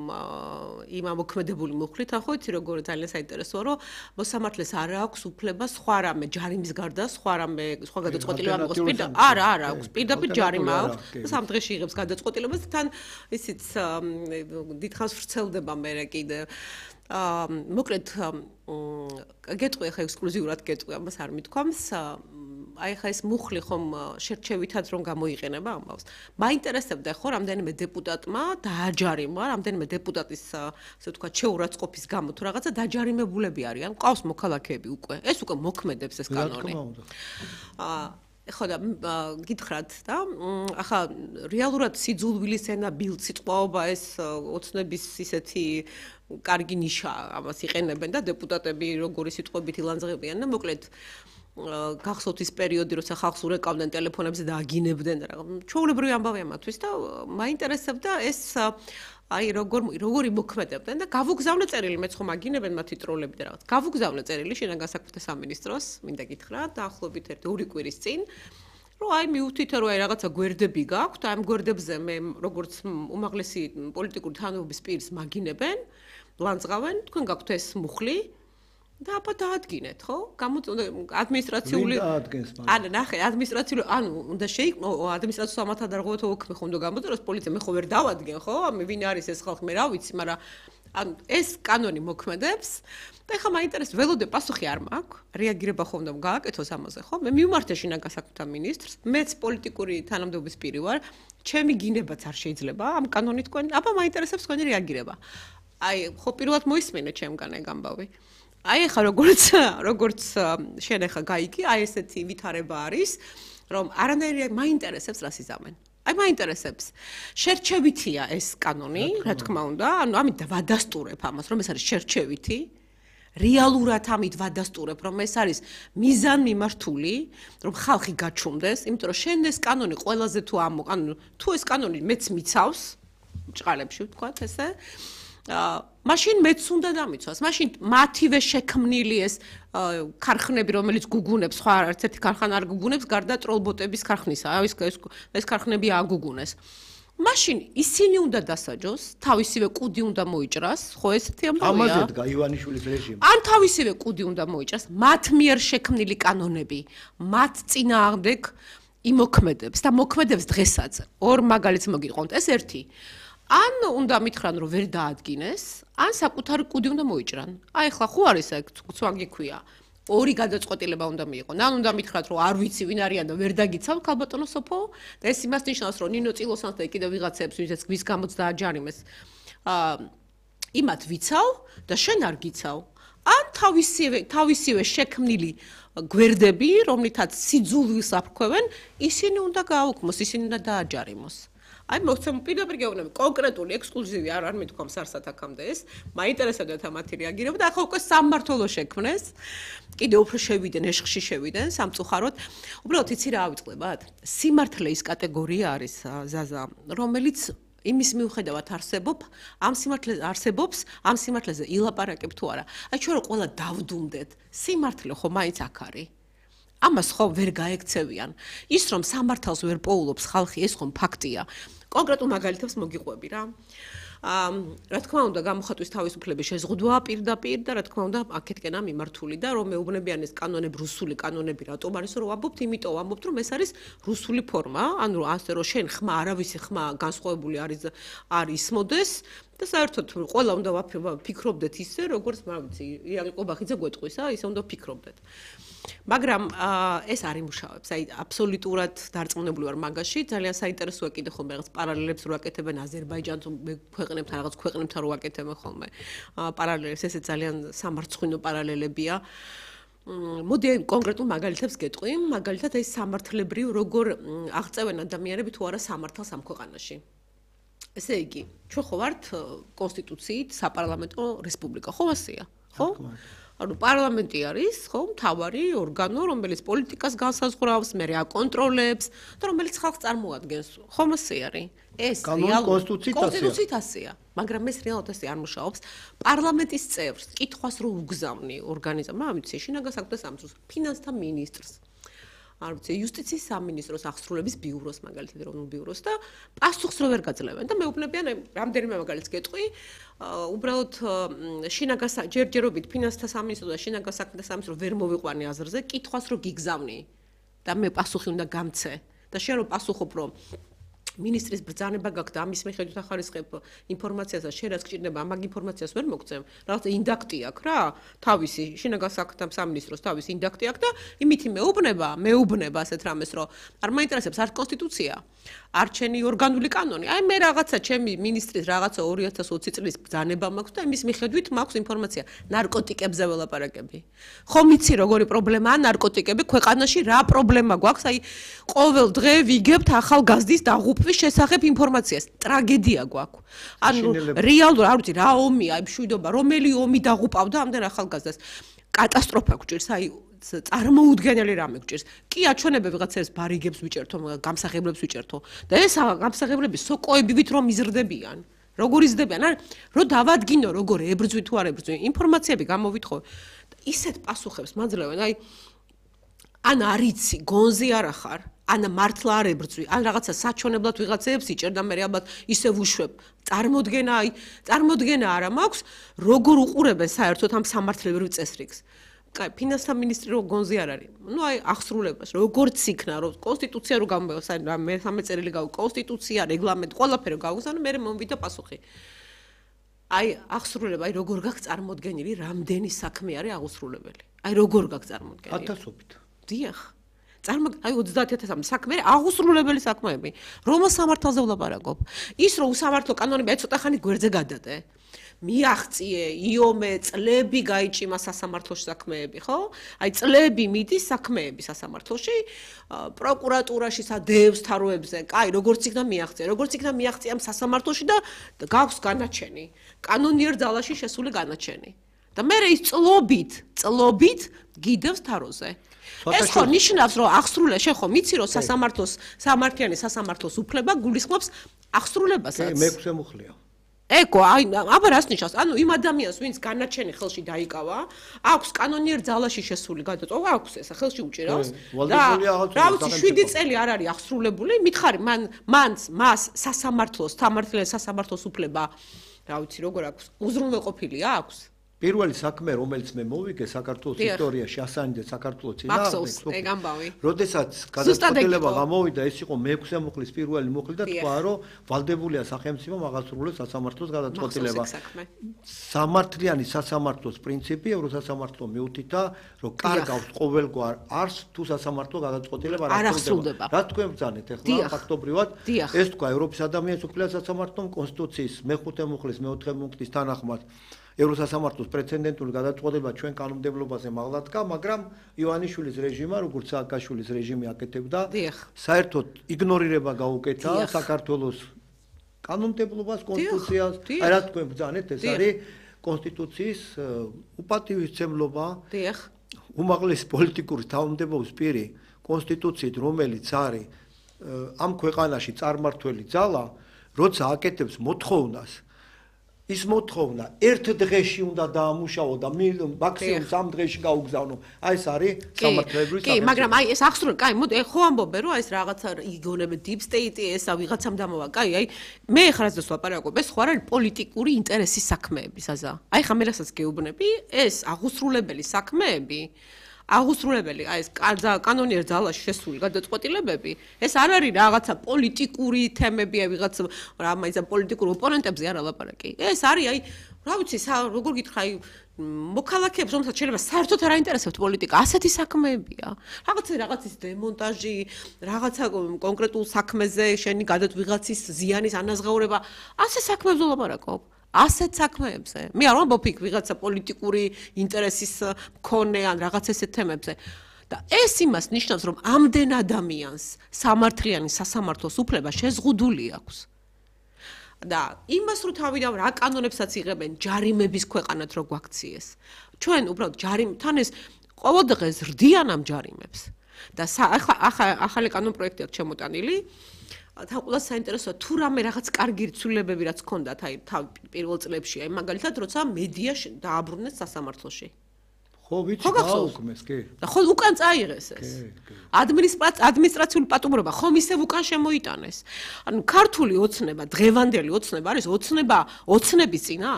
იმ ამოქმედებული მუხლით, ახო იცი როგორ ძალიან საინტერესოა, რომ მოსამართლეს არ აქვს უფლება სხვა რამე ჯარიმის გარდა, სხვა გადაწყვეტილება მიღოს პირდაპირ. არა აქვს, პირდაპირ ჯარიმა აქვს. 3 დღეში იღებს გადაწყვეტილებას, თან ისიც დიდხანს ვრცელდება მერე კიდე. მოკლედ გეტყვი ახლა ექსკლუზიურად გეტყვი, ამას არ მithქვამს. აი ხა ეს მუხლი ხომ შერჩევითად რომ გამოიყენება ამბავს. მაინტერესებდა ხო რამდენიმე დეპუტატმა დააჯარიმა, რამდენიმე დეპუტატის ასე ვთქვათ შეურაცხყოფის გამო თუ რაღაცა დაჯარიმებულები არიან. ყავს მოქალაქეები უკვე. ეს უკვე მოქმედებს ეს კანონი. ხო და გითხრათ და ახლა რეალურად სიძულვილის ენა ბილწიტყვაობა ეს ოცნების ისეთი კარგი ნიშა ამას იყენებენ და დეპუტატები როგორი სიტყვებით ილანძღებიან და მოკლედ გახსოვთ ის პერიოდი, როცა ხალხს ურეკავდნენ ტელეფონებზე და აგინებდნენ რა. ჩვეულებრივი ამბავია მათთვის და მაინტერესებდა ეს აი როგორი მოქმედებდნენ და გავუგზავნე წერილი, მეც ხომ აგინებენ მათი ტროლები და რაღაც. გავუგზავნე წერილი შინაგან განსაკუთრებთა სამინისტროს, მინდა გითხრა, დაახლოებით 2 კვირის წინ, რომ აი მივხვდით რომ აი რაღაცა გვერდები გაქვთ, აი ამ გვერდებზე მე როგორც უმაღლესი პოლიტიკური თანამდებობის პირს მაგინებენ, ლანძღავენ, თქვენ გაქვთ ეს მუხლი და აბა დაადგინეთ, ხო? ადმინისტრაციული ანუ ნახე, ადმინისტრაციული, ანუ უნდა შეიკნო ადმინისტრაციული სამართალდარღვევათა ოქმე ხო უნდა გამოწეროს პოლიცია, მე ხო ვერ დავადგენ, ხო? ვინ არის ეს ხალხი, მე რა ვიცი, მაგრამ ანუ ეს კანონი მოქმედებს და ეხლა მაინტერესებს ველოდე პასუხი არ მაქვს, რეაგირება ხო უნდა გააკეთოს ამაზე, ხო? მე მივმართე შინაგან განსაკუთრებთა მინისტრს, მეც პოლიტიკური თანამდებობის პირი ვარ, ჩემი გინებაც არ შეიძლება ამ კანონით თქვენ, აბა მაინტერესებს თქვენი რეაგირება. აი, ხო პირველად მოისმენე ჩემგან ეგ ამბავი. აი ახლა როგორც შენ ახლა გაიგე, აი ესეთი ვითარება არის, რომ არანაირი მაინტერესებს რას იზამენ. აი მაინტერესებს. შერჩევითია ეს კანონი, რა თქმა უნდა, ანუ ამით ვადასტურებ ამას, რომ ეს არის შერჩევითი. რეალურად ამით ვადასტურებ, რომ ეს არის მიზანმიმართული, რომ ხალხი გაჩუმდეს, იმიტომ რომ შენ ეს კანონი ყველაზე თუ ეს კანონი მეც მიცავს, ჭყალებში ვთქვათ ესე, მაშინ მეც უნდა დამიცვას. მაშინ მათივე შექმნილი ეს ქარხნები, რომელიც გუგუნებს, სხვა არც ერთი ქარხანა არ გუგუნებს, გარდა ტროლბოტების ქარხნისა. ეს ქარხნები აგუგუნეს. მაშინ ისინი უნდა დასაჯოს, თავისივე კუდი უნდა მოიჭრას, ხო ესეთი ამბავია? ამაზე დგა ივანიშვილის რეჟიმი. ან თავისივე კუდი უნდა მოიჭრას, მათ მიერ შექმნილი კანონები, მათ წინააღმდეგ იმოქმედებს და მოქმედებს დღესაც. ორ მაგალითს მოგიყონთ, ეს ერთი. ან უნდა მითხრან, რომ ვერ დაადგინეს, ან საკუთარი კუდი უნდა მოიჭრან. აი ხლა ხო არის ეგ, ცუა გიქვია. ორი გადაწყვეტილება უნდა მიიღონ. ან უნდა მითხრათ, რომ არ ვიცი ვინ არიან და ვერ დაგიცავ ქალბატონო სოფო და ეს იმას ნიშნავს, რომ ნინო წილოსანს და კიდევ ვიღაცებს, ვინც გვის გამოც დააჯარიმეს, იმათ ვიცავ და შენ არ გიცავ. ან თავისივე შექმნილი გვერდები, რომლითაც სიძულვილს აფრქვევენ, ისინი უნდა გააუქმოს, ისინი უნდა დააჯარიმოს. აი მოგცემ პირდაპირ გეუბნები კონკრეტული ექსკლუზივი არ მithქვამს არსად აქამდე ეს მაინტერესებდა მათი რეაგირება და ახლა უკვე სამმართველო შექმნეს კიდე უფრო შევიდნენ ეშხში შევიდნენ სამწუხაროდ უბრალოდ იცი რა ავიწყდებათ სიმართლე ის კატეგორია არის ზაზა რომელიც იმის მიუხედავად არსებობს ამ სიმართლეზე ილაპარაკებ თუ არა აი ჩვენ რო ყველა დავდუმდეთ სიმართლე ხო მაინც აქ არის ამას ხო ვერ გაექცევიან ის რომ სამართალს ვერ პოულობს ხალხი ეს ხომ ფაქტია კონკრეტულ მაგალითებს მოგიყვები რა. რა თქმა უნდა, გამოხატვის თავისუფლების შეზღუდვა პირდაპირ და რა თქმა უნდა, აქეთკენა მიმართული და რომ მეუბნებიან ეს კანონები, რუსული კანონები, რატომ არის რომ ვამბობთ, იმიტომ ვამბობთ, რომ ეს არის რუსული ფორმა, ანუ ასე რომ შენ ხმა, არავისი ხმა განსხვავებული არ ისმოდეს და საერთოდ ყველა უნდა ვფიქრობდეთ ისე, როგორც რა ვიცი, ირაკლი ყობახიძე გვეტყვის, ისე უნდა ვფიქრობდეთ. მაგრამ ეს არ იმუშავებს. აი აბსოლუტურად დარწმუნებული ვარ მაგაში. ძალიან საინტერესოა კიდე ხოლმე რაღაც პარალელებს რო აკეთებენ აზერბაიჯანს ქვეყნებთან, რაღაც ქვეყნებთან რო აკეთებენ ხოლმე პარალელებს. ესე ძალიან სამარცხვინო პარალელებია. მოდი კონკრეტულ მაგალითებს გეტყვი. მაგალითად აი სამართლებრივ როგორ აღწევენ ადამიანები თუ არა სამართალს ამ ქვეყანაში. ესე იგი, ჩვენ ხო ვართ კონსტიტუციით საპარლამენტო რესპუბლიკა, ხო ასეა? ხო? ანუ პარლამენტი არის, ხო, მთავარი ორგანო, რომელიც პოლიტიკას განსაზღვრავს, მე აკონტროლებს და რომელიც ხალხს წარმოადგენს. ხომ ასე არის? ეს კონსტიტუციით ასეა, მაგრამ ეს რეალურად ასე არ მუშაობს. პარლამენტის წევრს კითხვას რო უგზავნი ორგანიზმმა, რა ვიცი, შინაგან საქმეთა სამინისტროს, ფინანსთა მინისტრს. არ ვიცი, იუსტიციის სამინისტროს აღსრულების ბიუროს, მაგალითად, ეროვნულ ბიუროს და პასუხს რო ვერ გაძლევენ და მეუბნებიან, რამდენიმე მაგალითს გეტყვი, უბრალოდ ჯერჯერობით ფინანსთა სამინისტრო და შინაგან საქმეთა სამინისტრო ვერ მოვიყვანი აზრზე, კითხვას რო გიგზავნი და მე პასუხი უნდა გამცე და შენ რო პასუხობ, რომ ministris ბრძანება გაქვს და ამის მიხედვით ახარისხებ ინფორმაციას და შენ რაც გჭირდება ამ ინფორმაციას ვერ მოგცემ რაღაც ინდაქტი აქვს რა თავისი შინაგან საქმეთა სამინისტროს თავისი ინდაქტი აქვს და იმითი მეუბნება ასეთ რამეს რომ არ მაინტერესებს არ კონსტიტუცია არ ჩენი ორგანული კანონი აი მე რაღაცა ჩემი ministris რაღაცა 2020 წლის ბრძანება მაქვს და იმის მიხედვით მაქვს ინფორმაცია ნარკოტიკებზე ველაპარაკები ხომ იცი როგორი პრობლემაა ნარკოტიკები ქვეყანაში რა პრობლემა გვაქვს აი ყოველ დღე ვიგებთ ახალგაზრდის დაღუპვის შესახებ ინფორმაციას ტრაგედია გვაქვს ანუ რეალურად არ ვიცი რა ომია აი მშვიდობა რომელი ომი დაღუპავდა ამდენ ახალგაზრდას კატასტროფა გვჭირს აი წარმოუდგენელი რამე გვჭირს კი აჩვენებე ვიღაცებს ბარიგებს ვიჭერთო გამსახებლებს ვიჭერთო და ეს გამსახებლები სოკოებივით რომ იზრდებიან როგორ იზრდებიან არ რომ დავადგინო როგორ ებრძვი თუ არ ებრძვი ინფორმაციები გამოვითხოვ ისეთ პასუხებს მაძლევენ აი ან არიცი გონზე არ ახარ ან მართლა არ ებრძვი ან რაღაცა საჩვენებლად ვიღაცებს იჭერ და მე ალბათ ისევ უშვებ წარმოდგენა არა მაქვს როგორ უყურებენ საერთოდ ამ სამართლებრივ წესრიგს კაი ფინანსთა მინისტრი რო გონზე არ არის ნუ აი აღსრულებას როგორც იქნა რომ კონსტიტუცია რო გამოვიყოს აი მე 13 წერილი გავ კონსტიტუცია რეგლამენტი ყველაფერი გავგზავნე მე მომვიდა პასუხი აი აღსრულება აი როგორ გაქვს წარმოდგენილი რამდენი საქმე არის აღსრულებელი აი როგორ გაქვს წარმოდგენილი ათასობით დიახ აი 30000 საქმე აღსრულებელი საქმეები რომელ სამართალზე ვლაპარაკობ ის რომ უსამართლო კანონები აი ცოტა ხანი გვერდზე გადადე მიაღწიე იომე წლები გაიჭიმა სასამართლოში საქმეები ხო აი წლები მიდის საქმეები სასამართლოში პროკურატურაში სადევს თაროებზე კაი როგორც იქნა მიაღწია ამ სასამართლოში და გაქვს განაჩენი კანონიერ ძალაში შესული განაჩენი და მე ის წლობით გიდევს თაროზე ეს ხო ნიშნავს რომ აღსრულება შენ ხო მიცი რომ სამართლიანი სასამართლოს უფლება გულისხმობს აღსრულებასაც მე მეხმხლია ეკო აი აბა რას ნიშნავს ანუ იმ ადამიანს ვინც განაჩენი ხელში დაიკავა აქვს კანონიერ ძალაში შესული გადაწყვეტა აქვს ესა ხელში უჭირავს და რა ვიცი 7 წელი არ არის აღსრულებული მითხარი მას სასამართლოს სასამართლოს უფლება რა ვიცი როგორ აქვს უზრუნველყოფილი აქვს პირველი საქმე რომელიც მე მოვიგე საქართველოს ისტორიაში ასანიძე საქართველოს წინააღმდეგ როდესაც გადაწყვეტილება გამოვიდა ეს იყო მე-6 მუხლის პირველი მუხლი და თქვა რომ ვალდებულია სახელმწიფომ აღასრულოს სასამართლოს გადაწყვეტილება სამართლიანი სასამართლოს პრინციპი ევროსასამართლო მიუთითა რომ კარგავს ყოველგვარ არს თუ სასამართლო გადაწყვეტილება არ აღსრულდება რა თქვენ ბრძანეთ ახლა ფაქტობრივად ეს თქვა ევროპის ადამიანის უფლება სასამართლომ კონსტიტუციის მე-5 მუხლის მე-4 მუხლის თანახმად ევროსასამართლოს პრეცედენტული გადაწყვეტილება ჩვენ კანონმდებლობაზე მაღლა დგა, მაგრამ ივანიშვილის რეჟიმა, როგორც სააკაშვილის რეჟიმი აკეთებდა, საერთოდ იგნორირება გაუკეთა საქართველოს კანონმდებლობას, კონსტიტუციას. აი რა თქვენ ბრძანეთ, ეს არის კონსტიტუციის უპატივისცემლობა. უმაღლესი პოლიტიკური თავმდებობის პირი კონსტიტუციით, რომელიც არის ამ ქვეყანაში წარმართველი ძალა, როცა აკეთებს მოთხოვნას ის მოთხოვნა ერთ დღეში უნდა დაამუშავო და მაქსიმუმ 3 დღეში გაუგზავნო. აი ეს არის სამართლებრივი კი, მაგრამ აი ეს აღსრულე, კაი, მოდი, ხო ამბობე, რომ ეს რაღაცა იგონებე deep state-ი ესა ვიღაცამ დამოვა. კაი, აი მე ხარ ასე ვაპარაკობ, ეს ხო არის პოლიტიკური ინტერესის საქმეები, საზა. აი ხა მე რასაც გეუბნები, ეს აღსრულებელი საქმეები აღსრულებელი აი ეს კანონიერ ძალაში შესული გადაწყვეტილებები ეს არ არის რაღაცა პოლიტიკური თემები აი ვიღაც რა მაინც პოლიტიკურ ოპონენტებზე არა ლაპარაკი ეს არის აი რა ვიცი როგორ გითხრა აი მოქალაქეებს რომელსაც შეიძლება საერთოდ არ აინტერესებთ პოლიტიკა ასეთი საქმეებია რაღაცის დემონტაჟი რაღაცა კონკრეტულ საქმეზე შენი ვიღაცის ზიანის ანაზღაურება ასე საქმეებზე ლაპარაკობ ასეთ საქმეებზე. მე არ ვამბობ იქ ვიღაცა პოლიტიკური ინტერესის მქონე ან რაღაც ესეთ თემებზე. და ეს იმას ნიშნავს, რომ ამდენ ადამიანს სამართლიანი სასამართლოს უფლება შეზღუდული აქვს. და იმას რო თავიდან რა კანონებსაც იღებენ ჯარიმების ქვეყანად რო გვაქციეს. ჩვენ უბრალოდ ჯარიმთან ეს ყოველ დღე ზრდიან ამ ჯარიმებს. და ახალი კანონ პროექტი აქვს შემოტანილი. თან ყველა საინტერესოა თუ რამე რაღაც კარგი ცვლილებები რაც ჰქონდათ აი პირველ წლებში აი მაგალითად როცა მედია დააბრუნეს სასამართლოში ხო, ვიცი, გააუქმეს, კი. და ხო უკან წაიღეს ეს. ადმინისტრაციული პატიმრობა ხომ ისევ უკან შემოიტანეს. ანუ ქართული ოცნება, დღევანდელი ოცნება არის ოცნების წინა